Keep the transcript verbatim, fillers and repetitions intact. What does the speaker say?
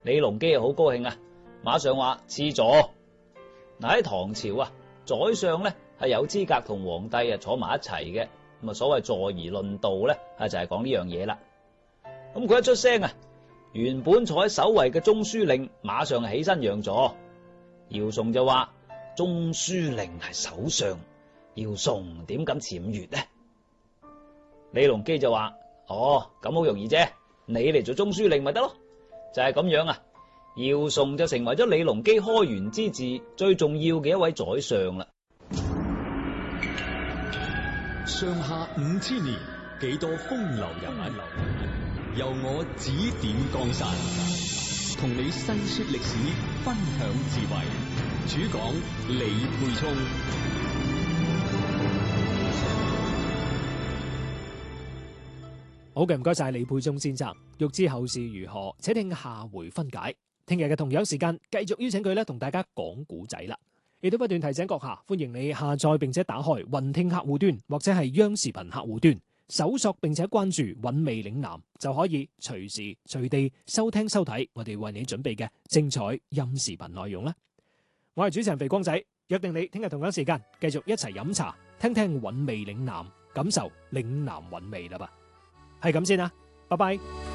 李隆基又好高興啊，馬上話賜座。嗱，喺唐朝啊，宰相咧係有資格同皇帝啊坐埋一齊嘅。咁啊，所謂坐而論道咧，啊就係講呢樣嘢啦。咁佢一出聲啊，原本坐喺首位嘅中書令馬上起身讓座。姚崇就話：中書令係首相，姚崇點敢僭越呢？李隆基就話：哦，咁好容易啫，你嚟做中書令咪得咯。就係咁樣啊，姚崇就成為咗李隆基開元之治最重要嘅一位宰相啦。 上下五千年，幾多風流人物，由我指點江山，同你細說歷史，分享智慧。主講李沛聰。 好嘅，唔該晒李沛聰先生。欲知後事如何，且聽下回分解。聽日嘅同樣時間，繼續邀請佢咧，同大家講古仔啦。亦都不斷提醒閣下，歡迎你下載並且打開雲聽客戶端或者係央視頻客戶端，搜索並且關注韻味嶺南，就可以隨時隨地收聽收睇我哋為你準備嘅精彩音視頻內容啦。我係主持人肥光仔，約定你聽日同樣時間繼續一齊飲茶，聽聽韻味嶺南，感受嶺南韻味啦吧。係咁先啦，拜拜。